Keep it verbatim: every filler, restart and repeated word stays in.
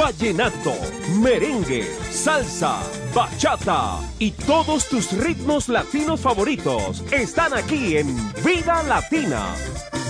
vallenato, merengue, salsa, bachata y todos tus ritmos latinos favoritos están aquí en Vida Latina.